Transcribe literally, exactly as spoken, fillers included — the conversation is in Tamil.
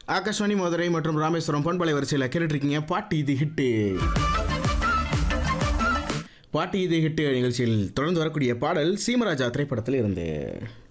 ஆகாஷ்வாணி மதுரை மற்றும் ராமேஸ்வரம் பண்பலை வரிசையில் கேட்டுட்டு இருக்கீங்க பாட்டு இது ஹிட்டு. பாட்டு இது ஹிட்டு நிகழ்ச்சியில் தொடர்ந்து வரக்கூடிய பாடல் சீமராஜா திரைப்படத்தில் இருந்து.